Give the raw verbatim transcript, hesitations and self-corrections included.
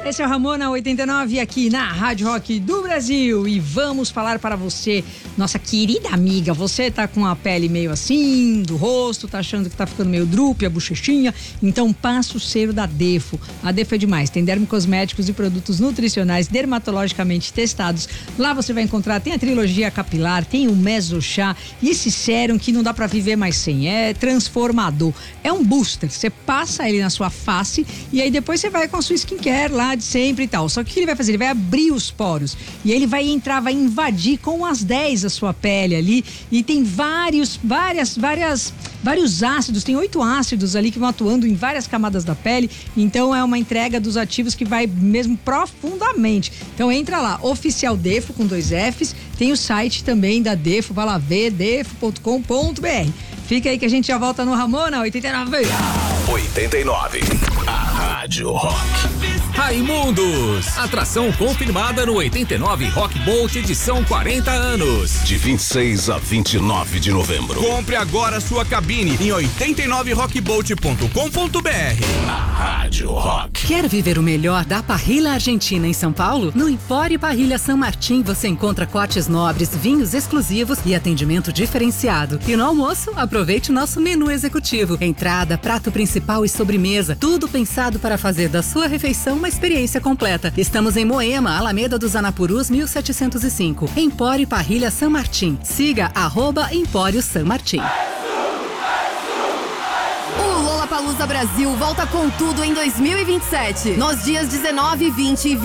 Esse é o Ramona oitenta e nove aqui na Rádio Rock do Brasil e vamos falar para você, nossa querida amiga, você tá com a pele meio assim, do rosto, tá achando que tá ficando meio drupe, a bochechinha, então passa o cero da Defo. A Defo é demais, tem dermocosméticos e produtos nutricionais dermatologicamente testados. Lá você vai encontrar, tem a trilogia capilar, tem o Mesochá e esse sérum que não dá para viver mais sem, é transformador, é um booster, você passa ele na sua face e aí depois você vai com a sua skincare lá de sempre e tal. Só que o que ele vai fazer? Ele vai abrir os poros e ele vai entrar, vai invadir com as dez a sua pele ali e tem vários, várias, várias, vários ácidos, tem oito ácidos ali que vão atuando em várias camadas da pele, então é uma entrega dos ativos que vai mesmo profundamente. Então entra lá, Oficial Defo com dois Fs, tem o site também da Defo, vai lá ver, defo ponto com ponto br. Fica aí que a gente já volta no Ramona oitenta e nove. oitenta e nove, a Rádio Rock. Raimundos, atração confirmada no oitenta e nove Rock Bolt edição quarenta anos. De vinte e seis a vinte e nove de novembro. Compre agora sua cabine em oitenta e nove rock bolt ponto com ponto br. A Rádio Rock. Quer viver o melhor da parrilha argentina em São Paulo? No Empório Parrilha San Martín você encontra cortes nobres, vinhos exclusivos e atendimento diferenciado. E no almoço, aproveite o nosso menu executivo. Entrada, prato principal e sobremesa. Tudo pensado para fazer da sua refeição uma experiência completa. Estamos em Moema, Alameda dos Anapurus, mil setecentos e cinco. Empório Parrilha San Martín. Siga arroba Empório San Martín. O Lollapalooza Brasil volta com tudo em dois mil e vinte e sete. Nos dias dezenove, vinte e vinte